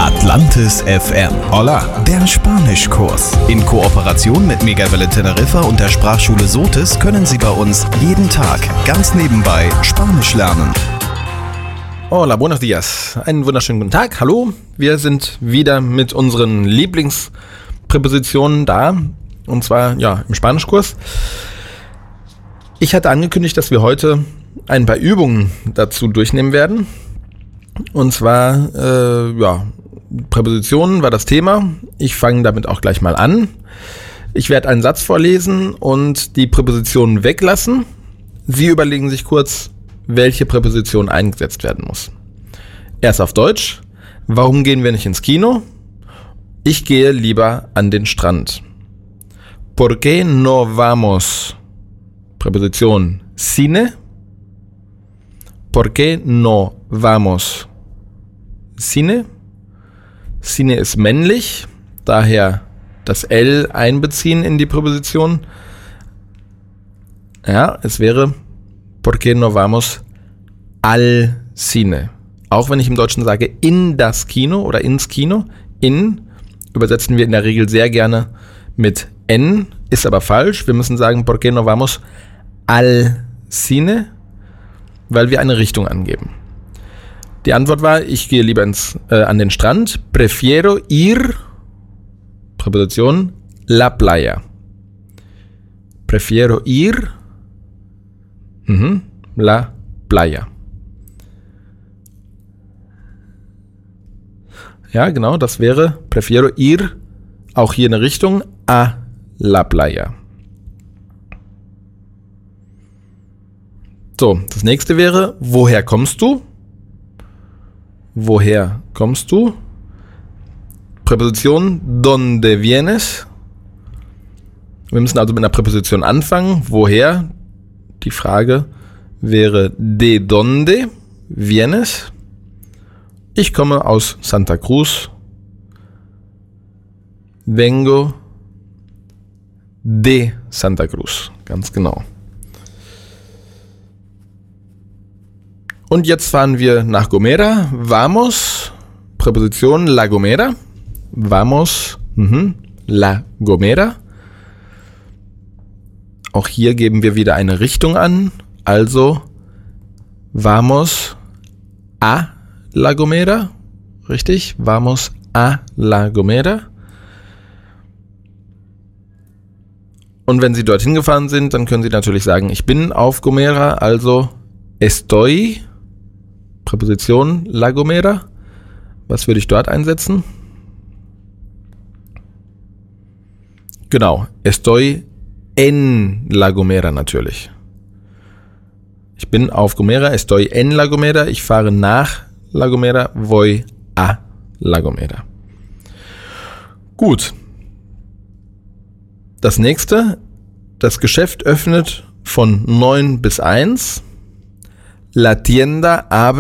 Atlantis FM. Hola, der Spanischkurs. In Kooperation mit Megawelle Teneriffa und der Sprachschule Sotis können Sie bei uns jeden Tag ganz nebenbei Spanisch lernen. Hola, buenos días. Einen wunderschönen guten Tag. Hallo, wir sind wieder mit unseren Lieblingspräpositionen da. Und zwar, im Spanischkurs. Ich hatte angekündigt, dass wir heute ein paar Übungen dazu durchnehmen werden. Und zwar, Präpositionen war das Thema. Ich fange damit auch gleich mal an. Ich werde einen Satz vorlesen und die Präpositionen weglassen. Sie überlegen sich kurz, welche Präposition eingesetzt werden muss. Erst auf Deutsch. Warum gehen wir nicht ins Kino? Ich gehe lieber an den Strand. ¿Por qué no vamos? Präposition Cine. ¿Por qué no vamos? Cine. Cine ist männlich, daher das L einbeziehen in die Präposition. Ja, es wäre ¿Por qué no vamos al cine? Auch wenn ich im Deutschen sage in das Kino oder ins Kino. In übersetzen wir in der Regel sehr gerne mit N, ist aber falsch. Wir müssen sagen ¿Por qué no vamos al cine? Weil wir eine Richtung angeben. Die Antwort war, ich gehe lieber an den Strand. Prefiero ir, Präposition, la playa. Prefiero ir, la playa. Ja, genau, das wäre prefiero ir, auch hier eine Richtung, a la playa. So, das nächste wäre, woher kommst du? Woher kommst du? Präposition ¿Dónde vienes? Wir müssen also mit einer Präposition anfangen. Woher? Die Frage wäre ¿De dónde vienes? Ich komme aus Santa Cruz. Vengo de Santa Cruz. Ganz genau. Und jetzt fahren wir nach Gomera. Vamos, Präposition La Gomera. Vamos, La Gomera. Auch hier geben wir wieder eine Richtung an. Also, vamos a La Gomera. Richtig, vamos a La Gomera. Und wenn Sie dorthin gefahren sind, dann können Sie natürlich sagen, ich bin auf Gomera, also estoy, Präposition La Gomera. Was würde ich dort einsetzen? Genau, estoy en La Gomera natürlich. Ich bin auf Gomera, estoy en La Gomera. Ich fahre nach La Gomera, voy a La Gomera. Gut. Das nächste, das Geschäft öffnet von 9 bis 1. La tienda abre